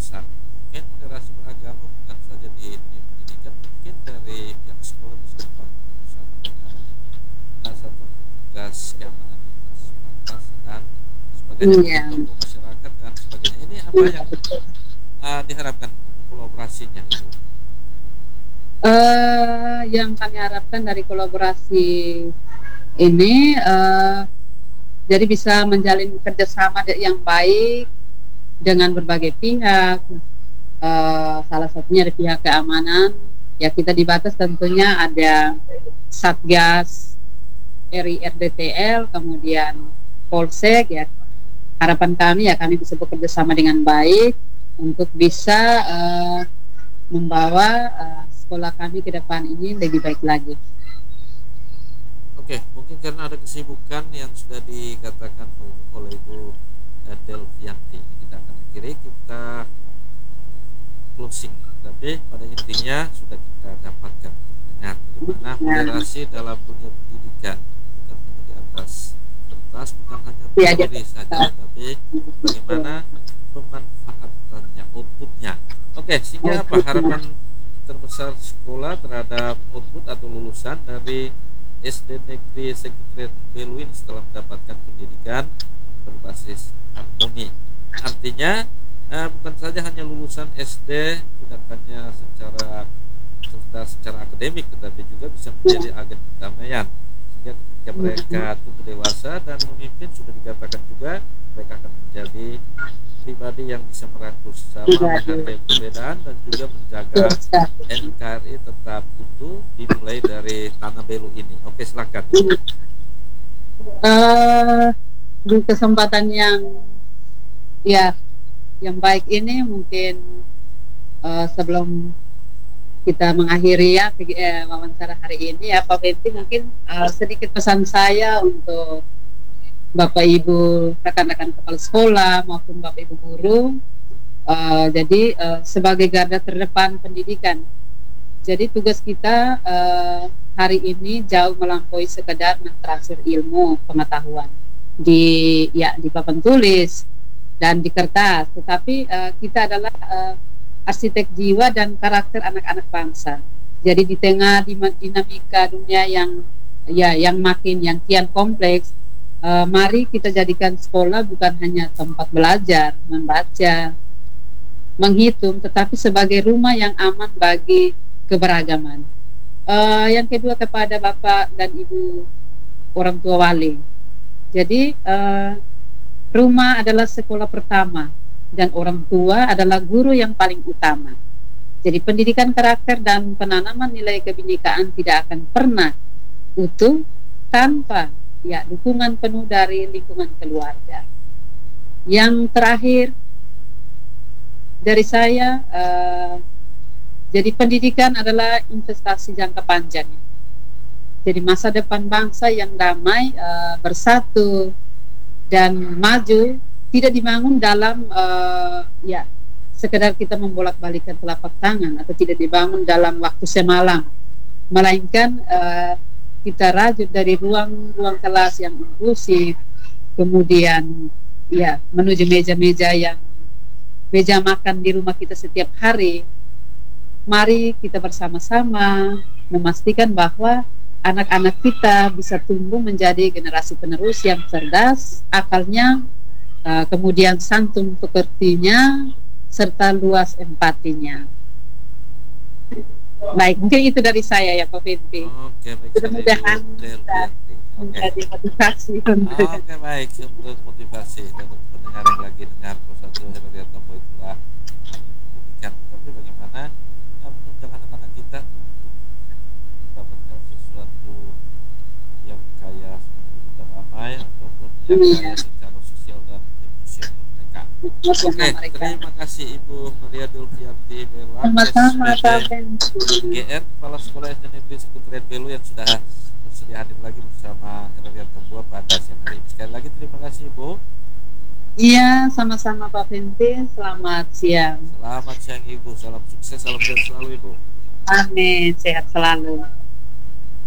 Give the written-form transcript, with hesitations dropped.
lulusan. Mungkin moderasi beragama bukan saja di dunia pendidikan, mungkin dari pihak sekolah bisa membantu bersama dengan satu tugas keamanan lintas batas dan sebagainya, mungkin Iya, tokoh masyarakat dan sebagainya. Ini apa iya yang betul. diharapkan kolaborasinya itu? Yang kami harapkan dari kolaborasi ini, jadi bisa menjalin kerjasama yang baik dengan berbagai pihak. Salah satunya dari pihak keamanan. Ya kita di batas tentunya ada Satgas RI RDTL, kemudian Polsek ya. Harapan kami ya kami bisa bekerja sama dengan baik untuk bisa membawa sekolah kami ke depan ini lebih baik lagi. Oke, mungkin karena ada kesibukan yang sudah dikatakan oleh Ibu Delvianti, kita akan akhiri, kita closing. Tapi pada intinya sudah kita dapatkan mendengar bagaimana moderasi dalam dunia pendidikan, bukan hanya di atas kertas, bukan hanya Ya, teori saja, tapi bagaimana pemanfaatannya, outputnya. Oke, sehingga apa harapan terbesar sekolah terhadap output atau lulusan dari SD Negeri Sekretariat Belu ini setelah mendapatkan pendidikan berbasis harmoni. Artinya bukan saja hanya lulusan SD tidak hanya secara cerdas secara akademik, tetapi juga bisa menjadi agen perdamaian, sehingga ketika mereka tumbuh dewasa dan memimpin, sudah dikatakan juga mereka akan menjadi pribadi yang bisa merangkul sesama, menghargai perbedaan, dan juga menjaga NKRI tetap utuh dimulai dari tanah Belu ini. Oke, silakan. Di kesempatan ya yang baik ini mungkin sebelum kita mengakhiri ya wawancara hari ini ya Pak Fenty, mungkin sedikit pesan saya untuk Bapak Ibu rekan-rekan kepala sekolah maupun Bapak Ibu guru. Jadi sebagai garda terdepan pendidikan, jadi tugas kita hari ini jauh melampaui sekedar mentransfer ilmu pengetahuan di papan tulis dan di kertas, tetapi kita adalah arsitek jiwa dan karakter anak-anak bangsa. Jadi di tengah dinamika dunia yang makin yang kian kompleks, mari kita jadikan sekolah bukan hanya tempat belajar, membaca, menghitung, tetapi sebagai rumah yang aman bagi keberagaman. Yang kedua, kepada Bapak dan Ibu orang tua wali. Jadi rumah adalah sekolah pertama dan orang tua adalah guru yang paling utama. Jadi pendidikan karakter dan penanaman nilai kebinekaan tidak akan pernah utuh tanpa dukungan penuh dari lingkungan keluarga. Yang terakhir dari saya, jadi pendidikan adalah investasi jangka panjang. Jadi masa depan bangsa yang damai, bersatu dan maju tidak dibangun dalam sekedar kita membolak-balikan telapak tangan, atau tidak dibangun dalam waktu semalam, melainkan kita rajut dari ruang kelas yang inklusif, kemudian menuju meja makan di rumah kita setiap hari. Mari kita bersama-sama memastikan bahwa anak-anak kita bisa tumbuh menjadi generasi penerus yang cerdas, akalnya, kemudian santun pekertinya, serta luas empatinya. Baik, mungkin itu dari saya ya Pak Fenty. Oke, baik. Mudah-mudahan menjadi motivasi. Oke, baik, untuk motivasi dan untuk pendengar yang lagi dengar satu Herodiat Tombo itulah pendidikan. Tapi bagaimana menunjang anak-anak kita untuk mendapatkan sesuatu yang kaya seperti kita damai, ataupun yang kaya secara sosial dan emosional mereka. Oke, terima kasih Ibu Maria Delvianti Bella, GR, Kepala Sekolah SD Negeri Sekretariat Belu, yang sudah bersedia hadir lagi bersama Herodiat Tombo pada siang hari ini. Sekali lagi terima kasih Ibu. Iya, sama-sama Pak Fenty. Selamat siang. Selamat siang Ibu, salam sukses, salam sehat selalu Ibu. Amin, sehat selalu.